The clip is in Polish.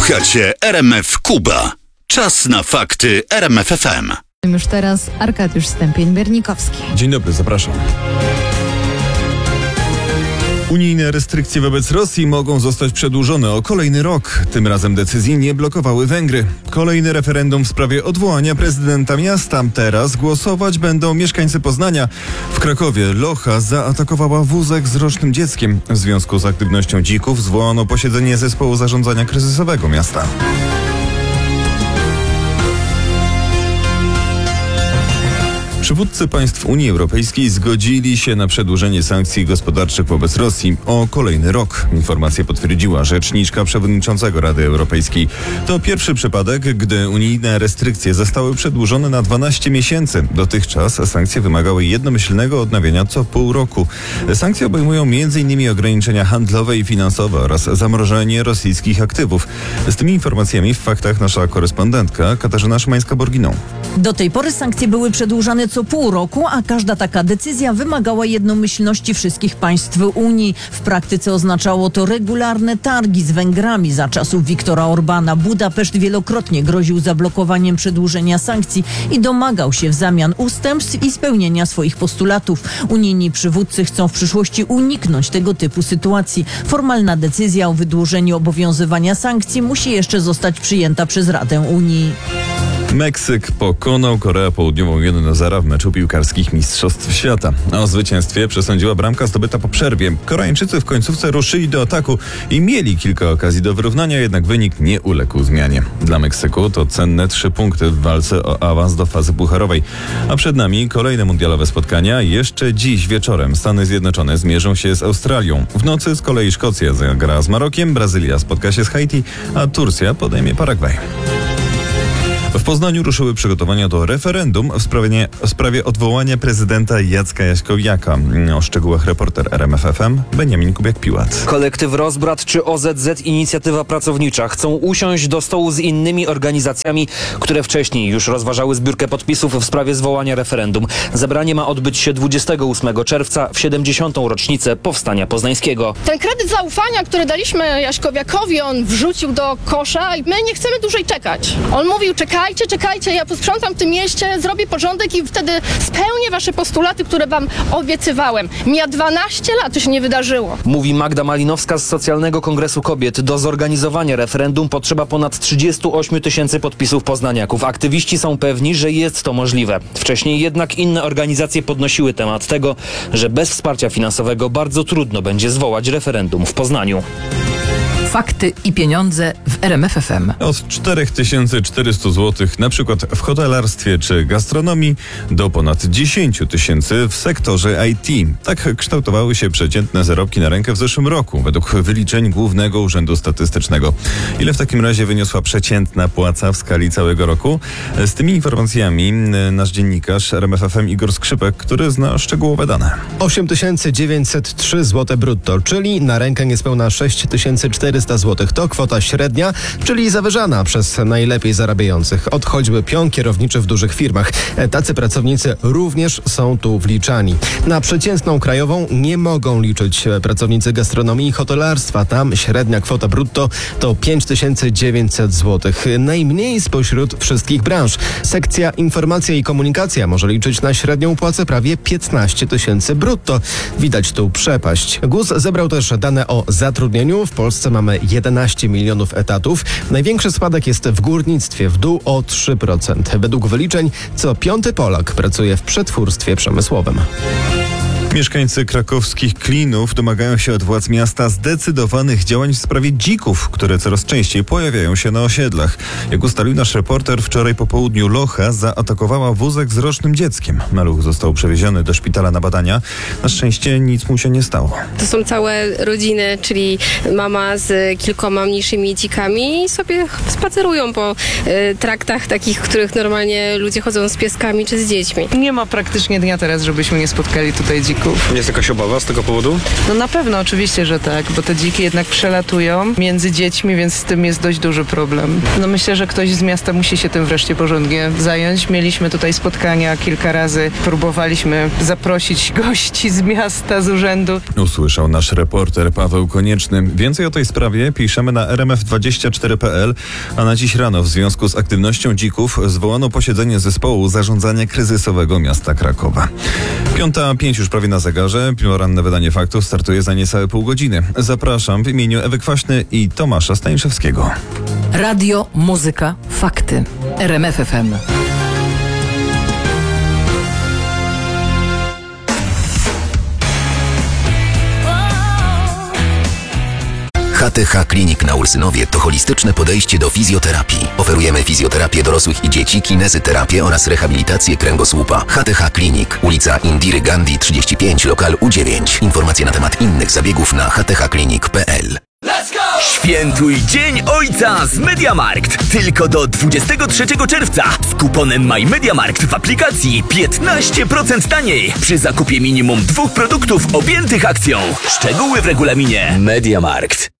Słuchacie RMF Kuba. Czas na fakty RMF FM. Już teraz Arkadiusz Stępień-Biernikowski. Dzień dobry, zapraszam. Unijne restrykcje wobec Rosji mogą zostać przedłużone o kolejny rok. Tym razem decyzji nie blokowały Węgry. Kolejny referendum w sprawie odwołania prezydenta miasta. Teraz głosować będą mieszkańcy Poznania. W Krakowie locha zaatakowała wózek z rocznym dzieckiem. W związku z aktywnością dzików zwołano posiedzenie zespołu zarządzania kryzysowego miasta. Przywódcy państw Unii Europejskiej zgodzili się na przedłużenie sankcji gospodarczych wobec Rosji o kolejny rok. Informację potwierdziła rzeczniczka przewodniczącego Rady Europejskiej. To pierwszy przypadek, gdy unijne restrykcje zostały przedłużone na 12 miesięcy. Dotychczas sankcje wymagały jednomyślnego odnawiania co pół roku. Sankcje obejmują m.in. ograniczenia handlowe i finansowe oraz zamrożenie rosyjskich aktywów. Z tymi informacjami w faktach nasza korespondentka Katarzyna Szymańska-Borginą. Do tej pory sankcje były przedłużane co pół roku, a każda taka decyzja wymagała jednomyślności wszystkich państw Unii. W praktyce oznaczało to regularne targi z Węgrami za czasów Viktora Orbana. Budapeszt wielokrotnie groził zablokowaniem przedłużenia sankcji i domagał się w zamian ustępstw i spełnienia swoich postulatów. Unijni przywódcy chcą w przyszłości uniknąć tego typu sytuacji. Formalna decyzja o wydłużeniu obowiązywania sankcji musi jeszcze zostać przyjęta przez Radę Unii. Meksyk pokonał Koreę Południową 1-0 w meczu piłkarskich Mistrzostw Świata. O zwycięstwie przesądziła bramka zdobyta po przerwie. Koreańczycy w końcówce ruszyli do ataku i mieli kilka okazji do wyrównania, jednak wynik nie uległ zmianie. Dla Meksyku to cenne 3 punkty w walce o awans do fazy pucharowej. A przed nami kolejne mundialowe spotkania. Jeszcze dziś wieczorem Stany Zjednoczone zmierzą się z Australią. W nocy z kolei Szkocja zagra z Marokiem, Brazylia spotka się z Haiti, a Turcja podejmie Paragwaj. W Poznaniu ruszyły przygotowania do referendum w sprawie odwołania prezydenta Jacka Jaśkowiaka. O szczegółach reporter RMF FM Beniamin Kubiak-Piłat. Kolektyw Rozbrat czy OZZ Inicjatywa Pracownicza chcą usiąść do stołu z innymi organizacjami, które wcześniej już rozważały zbiórkę podpisów w sprawie zwołania referendum. Zebranie ma odbyć się 28 czerwca w 70. rocznicę Powstania Poznańskiego. Ten kredyt zaufania, który daliśmy Jaśkowiakowi, on wrzucił do kosza i my nie chcemy dłużej czekać. On mówił: czekajcie, ja posprzątam w tym mieście, zrobię porządek i wtedy spełnię wasze postulaty, które wam obiecywałem. Mija 12 lat, to się nie wydarzyło. Mówi Magda Malinowska z Socjalnego Kongresu Kobiet. Do zorganizowania referendum potrzeba ponad 38 000 podpisów poznaniaków. Aktywiści są pewni, że jest to możliwe. Wcześniej jednak inne organizacje podnosiły temat tego, że bez wsparcia finansowego bardzo trudno będzie zwołać referendum w Poznaniu. Fakty i pieniądze w RMF FM. Od 4400 zł na przykład w hotelarstwie czy gastronomii do ponad 10 000 w sektorze IT. Tak kształtowały się przeciętne zarobki na rękę w zeszłym roku według wyliczeń Głównego Urzędu Statystycznego. Ile w takim razie wyniosła przeciętna płaca w skali całego roku? Z tymi informacjami nasz dziennikarz RMF FM Igor Skrzypek, który zna szczegółowe dane. 8903 zł brutto, czyli na rękę niespełna 6400 zł. To kwota średnia, czyli zawyżana przez najlepiej zarabiających, od choćby pion kierowniczy w dużych firmach. Tacy pracownicy również są tu wliczani. Na przeciętną krajową nie mogą liczyć pracownicy gastronomii i hotelarstwa. Tam średnia kwota brutto to 5900 zł. Najmniej spośród wszystkich branż. Sekcja informacja i komunikacja może liczyć na średnią płacę prawie 15 000 brutto. Widać tu przepaść. GUS zebrał też dane o zatrudnieniu. W Polsce mamy 11 milionów etatów. Największy spadek jest w górnictwie, w dół o 3%. Według wyliczeń co 5. Polak pracuje w przetwórstwie przemysłowym. Mieszkańcy krakowskich Klinów domagają się od władz miasta zdecydowanych działań w sprawie dzików, które coraz częściej pojawiają się na osiedlach. Jak ustalił nasz reporter, wczoraj po południu locha zaatakowała wózek z rocznym dzieckiem. Maluch został przewieziony do szpitala na badania. Na szczęście nic mu się nie stało. To są całe rodziny, czyli mama z kilkoma mniejszymi dzikami i sobie spacerują po traktach takich, w których normalnie ludzie chodzą z pieskami czy z dziećmi. Nie ma praktycznie dnia teraz, żebyśmy nie spotkali tutaj dzików. dzików. Jest jakaś obawa z tego powodu? No na pewno, oczywiście, że tak, bo te dziki jednak przelatują między dziećmi, więc z tym jest dość duży problem. No myślę, że ktoś z miasta musi się tym wreszcie porządnie zająć. Mieliśmy tutaj spotkania kilka razy, próbowaliśmy zaprosić gości z miasta, z urzędu. Usłyszał nasz reporter Paweł Konieczny. Więcej o tej sprawie piszemy na rmf24.pl, a na dziś rano w związku z aktywnością dzików zwołano posiedzenie zespołu zarządzania kryzysowego miasta Krakowa. 5:05 już prawie na zegarze. Poranne wydanie faktów startuje za niecałe pół godziny. Zapraszam w imieniu Ewy Kwaśny i Tomasza Staniszewskiego. Radio, muzyka, fakty. RMF FM. HTH Klinik na Ursynowie to holistyczne podejście do fizjoterapii. Oferujemy fizjoterapię dorosłych i dzieci, kinezyterapię oraz rehabilitację kręgosłupa. HTH Klinik, ulica Indiry Gandhi 35, lokal U9. Informacje na temat innych zabiegów na hthklinik.pl. Świętuj Dzień Ojca z MediaMarkt. Tylko do 23 czerwca z kuponem MyMediaMarkt w aplikacji 15% taniej przy zakupie minimum 2 produktów objętych akcją. Szczegóły w regulaminie MediaMarkt.